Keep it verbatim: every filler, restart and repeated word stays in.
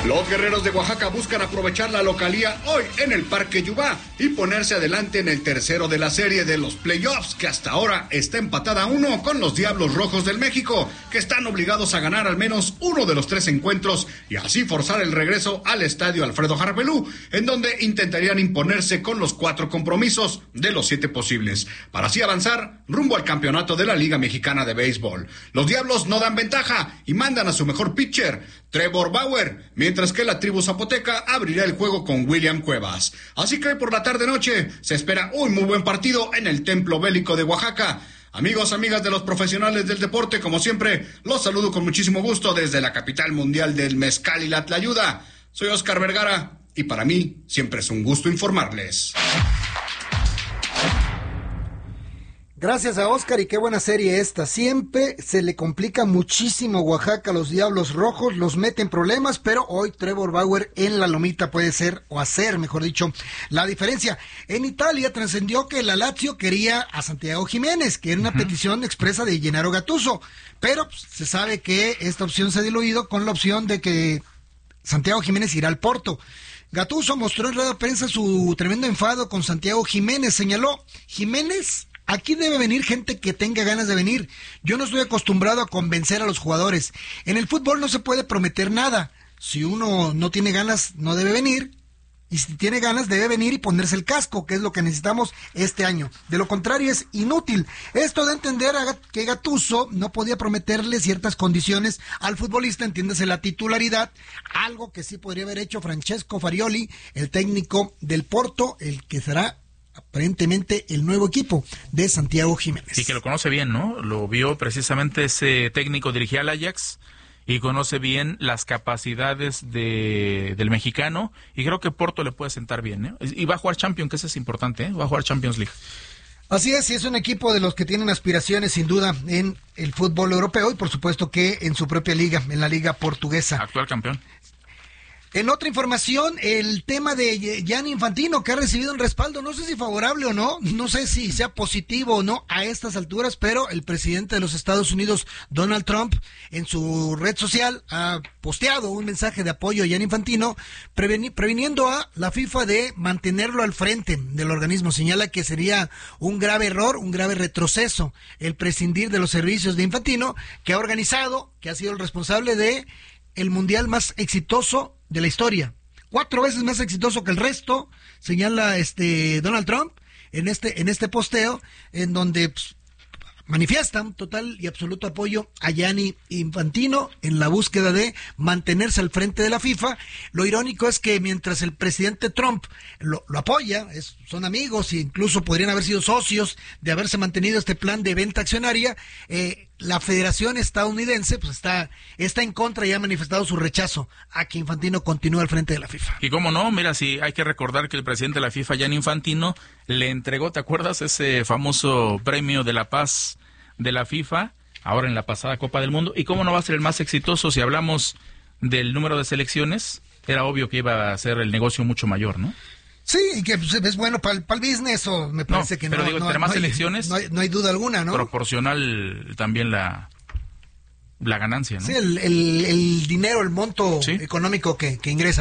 Los guerreros de Oaxaca buscan aprovechar la localía hoy en el Parque Yubá y ponerse adelante en el tercero de la serie de los playoffs, que hasta ahora está empatada a uno con los Diablos Rojos del México, que están obligados a ganar al menos uno de los tres encuentros y así forzar el regreso al estadio Alfredo Harpelú, en donde intentarían imponerse con los cuatro compromisos de los siete posibles, para así avanzar rumbo al campeonato de la Liga Mexicana de Béisbol. Los Diablos no dan ventaja y mandan a su mejor pitcher, Trevor Bauer, mientras que la tribu zapoteca abrirá el juego con William Cuevas. Así que por la tarde-noche se espera un muy buen partido en el Templo Bélico de Oaxaca. Amigos, amigas de los profesionales del deporte, como siempre, los saludo con muchísimo gusto desde la capital mundial del mezcal y la tlayuda. Soy Oscar Vergara y para mí siempre es un gusto informarles. Gracias a Oscar, y qué buena serie esta. Siempre se le complica muchísimo Oaxaca a los Diablos Rojos, los mete en problemas, pero hoy Trevor Bauer en la lomita puede ser, o hacer, mejor dicho, la diferencia. En Italia trascendió que la Lazio quería a Santiago Jiménez, que era una uh-huh. petición expresa de Gennaro Gattuso, pero pues, se sabe que esta opción se ha diluido con la opción de que Santiago Jiménez irá al Porto. Gattuso mostró en rueda de prensa su tremendo enfado con Santiago Jiménez, señaló: Jiménez, aquí debe venir gente que tenga ganas de venir. Yo no estoy acostumbrado a convencer a los jugadores. En el fútbol no se puede prometer nada. Si uno no tiene ganas, no debe venir. Y si tiene ganas, debe venir y ponerse el casco, que es lo que necesitamos este año. De lo contrario, es inútil. Esto de entender a que Gattuso no podía prometerle ciertas condiciones al futbolista, entiéndase la titularidad, algo que sí podría haber hecho Francesco Farioli, el técnico del Porto, el que será aparentemente el nuevo equipo de Santiago Jiménez. Y que lo conoce bien, ¿no? Lo vio precisamente ese técnico, dirigía al Ajax y conoce bien las capacidades de del mexicano, y creo que Porto le puede sentar bien, ¿eh? Y va a jugar Champions, que eso es importante, ¿eh? Va a jugar Champions League. Así es, y es un equipo de los que tienen aspiraciones sin duda en el fútbol europeo y por supuesto que en su propia liga, en la liga portuguesa. Actual campeón. En otra información, el tema de Gianni Infantino, que ha recibido un respaldo, no sé si favorable o no, no sé si sea positivo o no a estas alturas, pero el presidente de los Estados Unidos, Donald Trump, en su red social ha posteado un mensaje de apoyo a Gianni Infantino, preveni- previniendo a la FIFA de mantenerlo al frente del organismo. Señala que sería un grave error, un grave retroceso el prescindir de los servicios de Infantino, que ha organizado, que ha sido el responsable de el mundial más exitoso de la historia, cuatro veces más exitoso que el resto, señala este Donald Trump en este en este posteo, en donde pues, manifiestan total y absoluto apoyo a Gianni Infantino en la búsqueda de mantenerse al frente de la FIFA. Lo irónico es que mientras el presidente Trump lo, lo apoya, es, son amigos e incluso podrían haber sido socios de haberse mantenido este plan de venta accionaria, eh, la Federación Estadounidense pues está, está en contra y ha manifestado su rechazo a que Infantino continúe al frente de la FIFA. Y cómo no, mira, sí, hay que recordar que el presidente de la FIFA, Gianni Infantino, le entregó, ¿te acuerdas? Ese famoso premio de la paz de la FIFA, ahora en la pasada Copa del Mundo. ¿Y cómo no va a ser el más exitoso? Si hablamos del número de selecciones, era obvio que iba a ser el negocio mucho mayor, ¿no? Sí, y que pues, es bueno para el business, o me parece no, que pero no. digo, no, entre más no hay, selecciones, no hay, no hay duda alguna, ¿no? Proporcional también la, la ganancia, ¿no? Sí, el, el, el dinero, el monto ¿Sí? económico que, que ingresa.